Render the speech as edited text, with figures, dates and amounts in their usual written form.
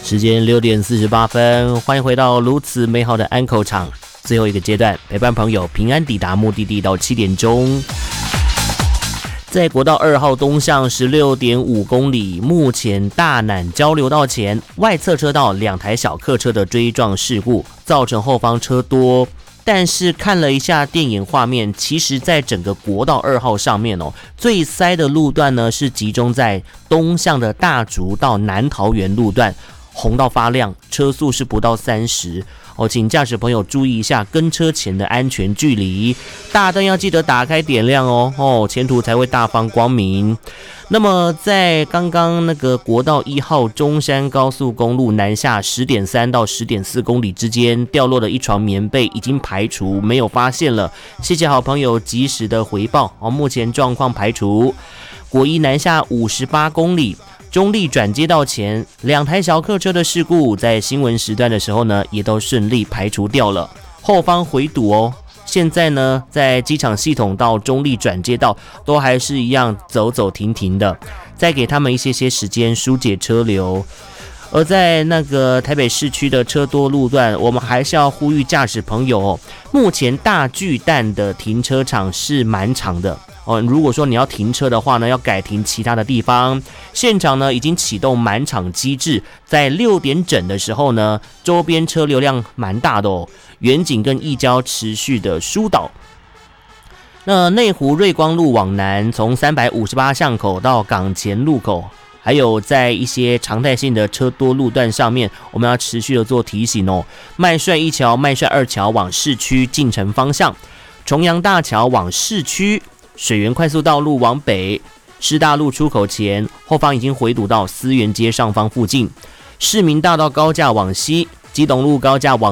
时间6:48，欢迎回到如此美好的安口场，最后一个阶段，陪伴朋友平安抵达目的地到7点钟。在国道2号东向16.5公里，目前大南交流道前外侧车道2台小客车的追撞事故，造成后方车多。但是看了一下电影画面，其实在整个国道2号上面最塞的路段呢是集中在东向的大竹到南桃园路段，红到发亮，车速是不到30。请驾驶朋友注意一下跟车前的安全距离，大灯要记得打开点亮前途才会大放光明。那么在刚刚那个国道1号中山高速公路南下10.3到10.4公里之间掉落的一床棉被已经排除，没有发现了，谢谢好朋友及时的回报，目前状况排除。国一南下58公里，中立转接道前2台小客车的事故，在新闻时段的时候呢，也都顺利排除掉了。后方回堵现在呢，在机场系统到中立转接道都还是一样走走停停的，再给他们一些时间疏解车流。而在那个台北市区的车多路段，我们还是要呼吁驾驶朋友目前大巨蛋的停车场是蛮长的如果说你要停车的话呢，要改停其他的地方。现场呢已经启动满场机制，在6点整的时候呢，周边车流量蛮大的远景跟义交持续的疏导。那内湖瑞光路往南，从358巷口到港前路口，还有在一些常态性的车多路段上面，我们要持续的做提醒麦帅一桥、麦帅2桥往市区进城方向，重阳大桥往市区，水源快速道路往北，师大路出口前后方已经回堵到思源街上方附近，市民大道高架往西，基隆路高架往